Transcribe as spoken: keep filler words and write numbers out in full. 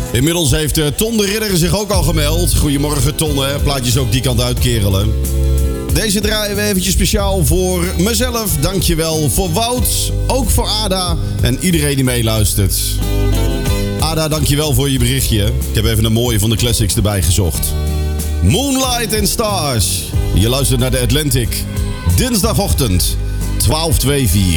Inmiddels heeft uh, Ton de Ridder zich ook al gemeld. Goedemorgen Ton, hè. Plaatjes ook die kant uitkerelen. Deze draaien we eventjes speciaal voor mezelf. Dankjewel voor Wout, ook voor Ada en iedereen die meeluistert. Ada, dankjewel voor je berichtje. Ik heb even een mooie van de classics erbij gezocht. Moonlight and Stars. Je luistert naar de Atlantic. Dinsdagochtend, twaalf twee vier.